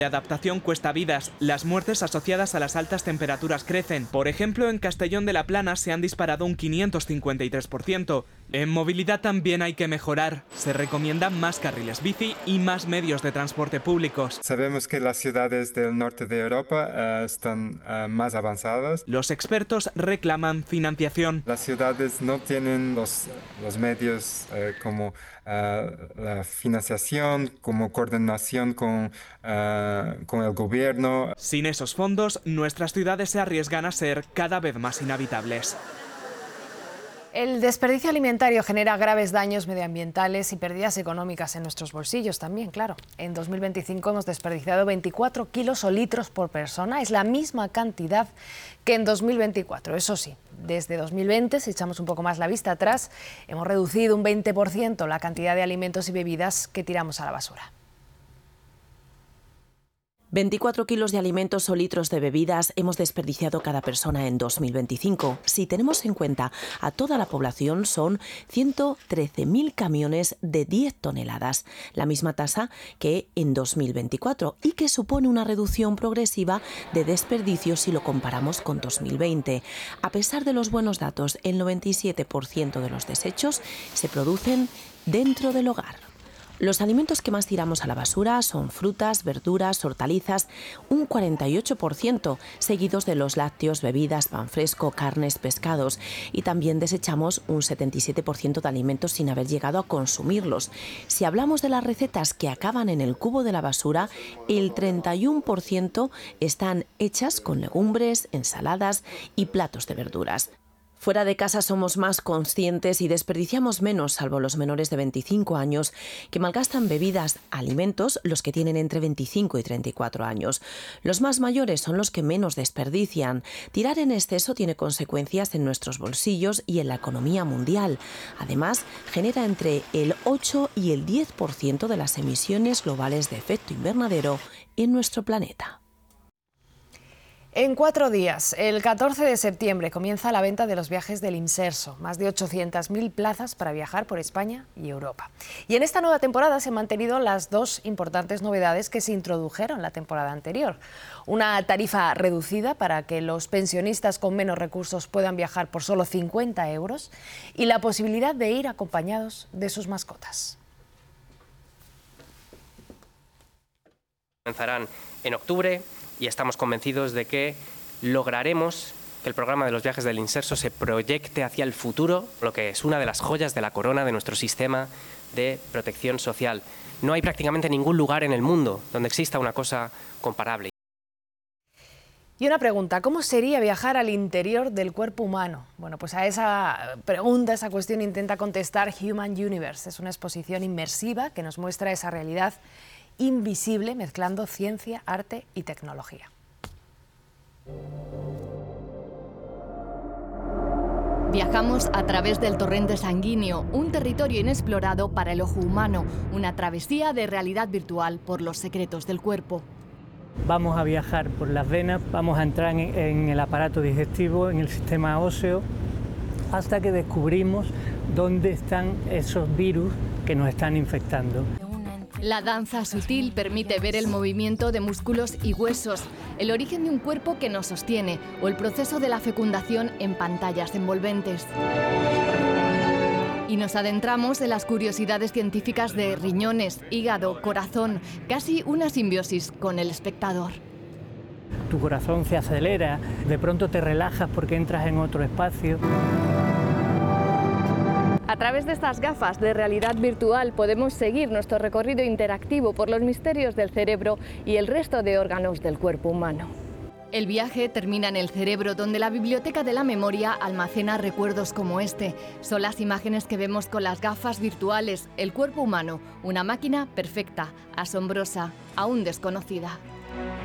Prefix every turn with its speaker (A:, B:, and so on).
A: La adaptación cuesta vidas. Las muertes asociadas a las altas temperaturas crecen. Por ejemplo, en Castellón de la Plana se han disparado un 553%. En movilidad también hay que mejorar. Se recomiendan más carriles bici y más medios de transporte públicos.
B: Sabemos que las ciudades del norte de Europa están más avanzadas.
A: Los expertos reclaman financiación.
B: Las ciudades no tienen los medios como la financiación, como coordinación con el gobierno.
A: Sin esos fondos, nuestras ciudades se arriesgan a ser cada vez más inhabitables.
C: El desperdicio alimentario genera graves daños medioambientales y pérdidas económicas en nuestros bolsillos también, claro. En 2025 hemos desperdiciado 24 kilos o litros por persona. Es la misma cantidad que en 2024. Eso sí, desde 2020, si echamos un poco más la vista atrás, hemos reducido un 20% la cantidad de alimentos y bebidas que tiramos a la basura.
D: 24 kilos de alimentos o litros de bebidas hemos desperdiciado cada persona en 2025. Si tenemos en cuenta a toda la población, son 113.000 camiones de 10 toneladas, la misma tasa que en 2024 y que supone una reducción progresiva de desperdicios si lo comparamos con 2020. A pesar de los buenos datos, el 97% de los desechos se producen dentro del hogar. Los alimentos que más tiramos a la basura son frutas, verduras, hortalizas, un 48%, seguidos de los lácteos, bebidas, pan fresco, carnes, pescados. Y también desechamos un 77% de alimentos sin haber llegado a consumirlos. Si hablamos de las recetas que acaban en el cubo de la basura, el 31% están hechas con legumbres, ensaladas y platos de verduras. Fuera de casa somos más conscientes y desperdiciamos menos, salvo los menores de 25 años, que malgastan bebidas, alimentos, los que tienen entre 25 y 34 años. Los más mayores son los que menos desperdician. Tirar en exceso tiene consecuencias en nuestros bolsillos y en la economía mundial. Además, genera entre el 8 y el 10% de las emisiones globales de efecto invernadero en nuestro planeta.
C: En 4 días, el 14 de septiembre, comienza la venta de los viajes del Inserso, más de 800.000 plazas para viajar por España y Europa. Y en esta nueva temporada se han mantenido las dos importantes novedades que se introdujeron la temporada anterior. Una tarifa reducida para que los pensionistas con menos recursos puedan viajar por solo 50 euros y la posibilidad de ir acompañados de sus mascotas.
E: Comenzarán en octubre. Y estamos convencidos de que lograremos que el programa de los viajes del Inserso se proyecte hacia el futuro, lo que es una de las joyas de la corona de nuestro sistema de protección social. No hay prácticamente ningún lugar en el mundo donde exista una cosa comparable.
C: Y una pregunta, ¿cómo sería viajar al interior del cuerpo humano? Bueno, pues a esa pregunta, esa cuestión intenta contestar Human Universe. Es una exposición inmersiva que nos muestra esa realidad invisible mezclando ciencia, arte y tecnología.
F: Viajamos a través del torrente sanguíneo, un territorio inexplorado para el ojo humano, una travesía de realidad virtual por los secretos del cuerpo.
G: Vamos a viajar por las venas, vamos a entrar en el aparato digestivo, en el sistema óseo, hasta que descubrimos dónde están esos virus que nos están infectando.
F: La danza sutil permite ver el movimiento de músculos y huesos, el origen de un cuerpo que nos sostiene o el proceso de la fecundación en pantallas envolventes. Y nos adentramos en las curiosidades científicas de riñones, hígado, corazón, casi una simbiosis con el espectador.
G: Tu corazón se acelera, de pronto te relajas porque entras en otro espacio.
F: A través de estas gafas de realidad virtual podemos seguir nuestro recorrido interactivo por los misterios del cerebro y el resto de órganos del cuerpo humano. El viaje termina en el cerebro, donde la biblioteca de la memoria almacena recuerdos como este. Son las imágenes que vemos con las gafas virtuales. El cuerpo humano, una máquina perfecta, asombrosa, aún desconocida.